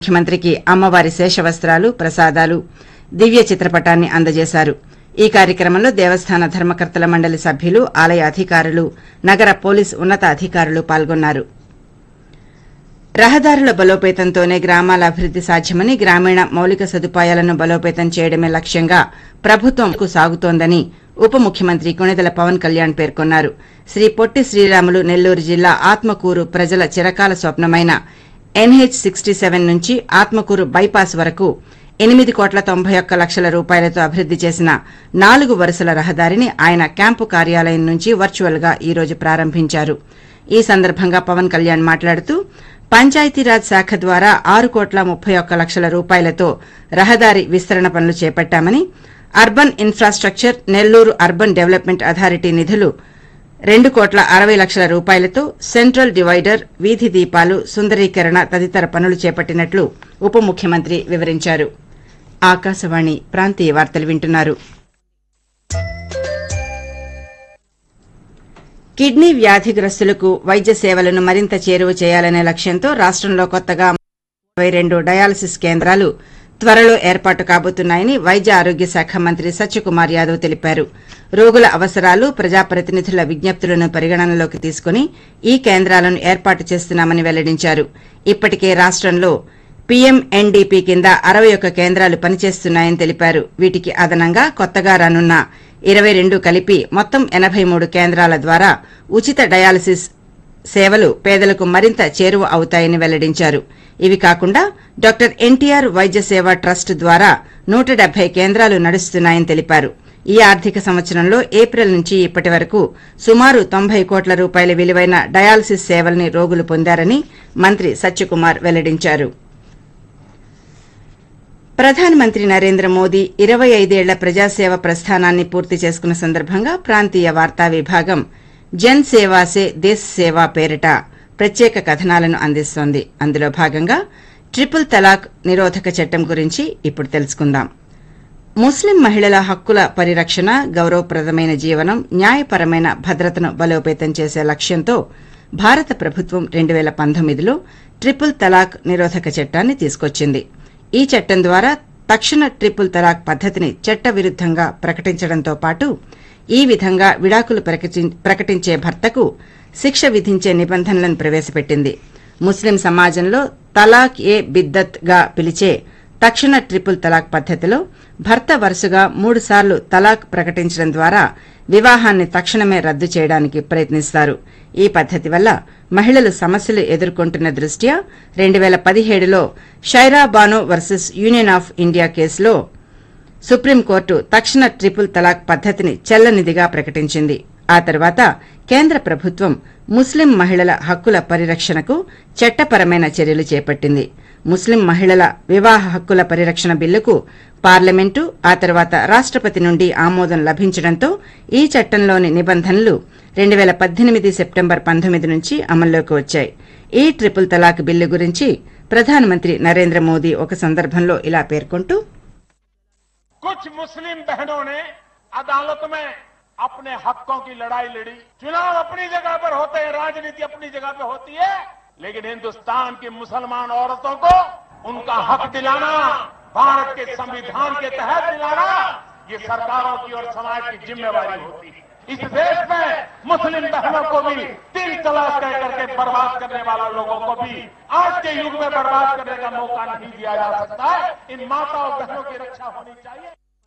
ముఖ్యమంత్రికి అమ్మవారి శేషవస్త్రాలు ప్రసాదాలు దివ్య చిత్రపటాన్ని అందజేశారు. ఈ కార్యక్రమంలో దేవస్థాన ధర్మకర్తల మండలి సభ్యులు, ఆలయ అధికారులు, నగర పోలీసు ఉన్నత అధికారులు పాల్గొన్నారు. రహదారుల బలోపేతంతోనే గ్రామాల అభివృద్ది సాధ్యమని, గ్రామీణ మౌలిక సదుపాయాలను బలోపేతం చేయడమే లక్ష్యంగా ప్రభుత్వం సాగుతోందని ఉప ముఖ్యమంత్రి కొణిదెల పవన్ కళ్యాణ్ పేర్కొన్నారు. శ్రీ పొట్టి శ్రీరాములు నెల్లూరు జిల్లా ఆత్మకూరు ప్రజల చిరకాల స్వప్నమైన NH-67 నుంచి ఆత్మకూరు బైపాస్ వరకు 8,91,00,00,000 రూపాయలతో అభివృద్ది చేసిన 4 వరుసల రహదారిని ఆయన క్యాంపు కార్యాలయం నుంచి వర్చువల్ గా ఈ రోజు ప్రారంభించారు. ఈ సందర్భంగా పవన్ కళ్యాణ్ మాట్లాడుతూ పంచాయతీరాజ్ శాఖ ద్వారా 6,31,00,00,000 రూపాయలతో రహదారి విస్తరణ పనులు చేపట్టామని, urban infrastructure, Nellore urban development authority నిధులు 2,60,00,000 రూపాయలతో సెంట్రల్ డివైడర్, వీధి దీపాలు, సుందరీకరణ తదితర పనులు చేపట్టినట్లు ఉప ముఖ్యమంత్రి వివరించారు. ఆకాశవాణి ప్రాంతీయ వార్తలు వింటున్నారు. కిడ్నీ వ్యాధిగ్రస్తులకు వైద్య సేవలను మరింత చేరువ చేయాలనే లక్ష్యంతో రాష్టంలో కొత్తగా 22 డయాలసిస్ కేంద్రాలు త్వరలో ఏర్పాటు కాబోతున్నాయని వైద్య ఆరోగ్య శాఖ మంత్రి సత్యకుమార్ యాదవ్ తెలిపారు. రోగుల అవసరాలు, ప్రజాప్రతినిధుల విజ్ఞప్తులను పరిగణనలోకి తీసుకుని ఈ కేంద్రాలను ఏర్పాటు చేస్తున్నామని వెల్లడించారు. ఇప్పటికే రాష్టంలో PMNDP కింద 61 కేంద్రాలు పనిచేస్తున్నాయని తెలిపారు. వీటికి అదనంగా కొత్తగా రానున్న 22 కలిపి మొత్తం 83 కేంద్రాల ద్వారా ఉచిత డయాలసిస్ సేవలు పేదలకు మరింత చేరువ అవుతాయని వెల్లడించారు. ఇవి కాకుండా డాక్టర్ ఎన్టీఆర్ వైద్య సేవా ట్రస్ట్ ద్వారా 170 కేంద్రాలు నడుస్తున్నాయని తెలిపారు. ఈ ఆర్థిక సంవత్సరంలో ఏప్రిల్ నుంచి ఇప్పటి వరకు సుమారు 90 కోట్ల రూపాయల విలువైన డయాలసిస్ సేవల్ని రోగులు పొందారని మంత్రి సత్యకుమార్ వెల్లడించారు. ప్రధానమంత్రి నరేంద్ర మోదీ 25 ఏళ్ల ప్రజాసేవ ప్రస్థానాన్ని పూర్తి చేసుకున్న సందర్భంగా ప్రాంతీయ వార్తా విభాగం జన్ సేవా సే దేశ్ సేవా పేరిట ప్రత్యేక కథనాలను అందిస్తోంది. అందులో భాగంగా ట్రిపుల్ తలాక్ నిరోధక చట్టం గురించి ఇప్పుడు తెలుసుకుందాం. ముస్లిం మహిళల హక్కుల పరిరక్షణ, గౌరవప్రదమైన జీవనం, న్యాయపరమైన భద్రతను బలోపేతం చేసే లక్ష్యంతో భారత ప్రభుత్వం 2019లో ట్రిపుల్ తలాక్ నిరోధక చట్టాన్ని తీసుకొచ్చింది. ఈ చట్టం ద్వారా తక్షణ ట్రిపుల్ తలాక్ పద్దతిని చట్టవిరుద్దంగా ప్రకటించడంతో పాటు ఈ విధంగా విడాకులు ప్రకటించే భర్తకు శిక్ష విధించే నిబంధనలను ప్రవేశపెట్టింది. ముస్లిం సమాజంలో తలాక్ ఏ బిద్దత్ గా పిలిచే తక్షణ ట్రిపుల్ తలాక్ పద్దతిలో భర్త వరుసగా 3 సార్లు తలాక్ ప్రకటించడం ద్వారా వివాహాన్ని తక్షణమే రద్దు చేయడానికి ప్రయత్నిస్తారు. ఈ పద్దతి వల్ల మహిళలు సమస్యలు ఎదుర్కొంటున్న దృష్ట్యా 2017లో Shayara Bano versus union of India కేసులో సుప్రీంకోర్టు తక్షణ ట్రిపుల్ తలాక్ పద్దతిని చెల్లనిదిగా ప్రకటించింది. ఆ తర్వాత కేంద్ర ప్రభుత్వం ముస్లిం మహిళల హక్కుల పరిరక్షణకు చట్టపరమైన చర్యలు చేపట్టింది. ముస్లిం మహిళల వివాహ హక్కుల పరిరక్షణ బిల్లుకు పార్లమెంటు, ఆ తర్వాత రాష్టపతి నుండి ఆమోదం లభించడంతో ఈ చట్టంలోని నిబంధనలు 2018 సెప్టెంబర్ 19 నుంచి అమల్లోకి వచ్చాయి. ఈ ట్రిపుల్ తలాక్ బిల్లు గురించి ప్రధానమంత్రి నరేంద్ర మోదీ ఒక సందర్భంలో ఇలా పేర్కొంటూ, कुछ मुस्लिम बहनों ने अदालत में अपने हकों की लड़ाई लड़ी। चुनाव अपनी जगह पर होते हैं, राजनीति अपनी जगह पर होती है, लेकिन हिंदुस्तान की मुसलमान औरतों को उनका हक दिलाना, भारत के संविधान के तहत दिलाना, ये सरकारों की और समाज की जिम्मेवारी होती है। इस देश में मुस्लिम बहनों को भी 3 तलाक कह करके बर्बाद करने वाले लोगों को भी आज के युग में बर्बाद करने का मौका नहीं दिया जा सकता है। इन माता और बहनों की रक्षा होनी चाहिए.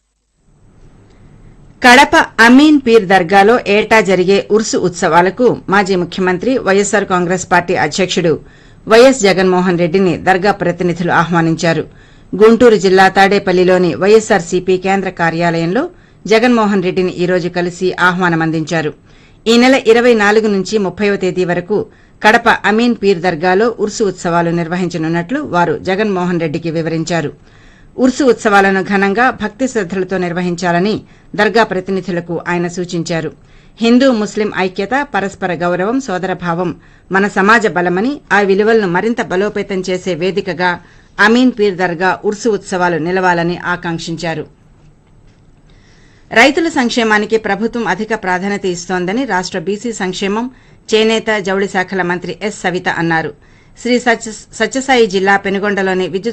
కడప అమీన్ పీర్ దర్గాలో ఏటా జరిగే ఉర్సు ఉత్సవాలకు మాజీ ముఖ్యమంత్రి, వైఎస్సార్ కాంగ్రెస్ పార్టీ అధ్యకుడు వైఎస్ జగన్మోహన్ రెడ్డిని దర్గా ప్రతినిధులు ఆహ్వానించారు. గుంటూరు జిల్లా తాడేపల్లిలోని వైఎస్సార్సీపీ కేంద్ర కార్యాలయంలో జగన్మోహన్ రెడ్డిని ఈ రోజు కలిసి ఆహ్వానమందించారు. ఈ నెల 24 నుంచి 30వ తేదీ వరకు కడప అమీన్ పీర్ దర్గాలో ఉర్సు ఉత్సవాలు నిర్వహించనున్నట్లు వారు జగన్మోహన్ రెడ్డికి వివరించారు. ఉర్సు ఉత్సవాలను ఘనంగా భక్తి శ్రద్దలతో నిర్వహించాలని దర్గా ప్రతినిధులకు ఆయన సూచించారు. హిందూ ముస్లిం ఐక్యత, పరస్పర గౌరవం, సోదరభావం మన సమాజ బలమని, ఆ విలువలను మరింత బలోపేతం చేసే వేదికగా అమీన్ పీర్ దర్గా ఉర్సు ఉత్సవాలు నిలవాలని ఆకాంక్షించారు. రైతుల సంక్షేమానికి ప్రభుత్వం అధిక ప్రాధాన్యత ఇస్తోందని రాష్ట బీసీ సంక్షేమం, చేనేత, జౌళి శాఖల మంత్రి ఎస్ సవిత అన్నారు. శ్రీ సత్యసాయి జిల్లా పెనుగొండలోని విద్యుత్